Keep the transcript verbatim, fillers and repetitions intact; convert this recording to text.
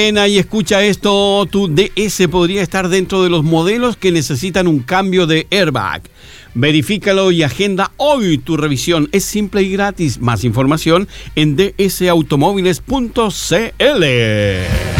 Y escucha esto, tu D S podría estar dentro de los modelos que necesitan un cambio de airbag. Verifícalo y agenda hoy tu revisión. Es simple y gratis. Más información en d s automóviles punto c l.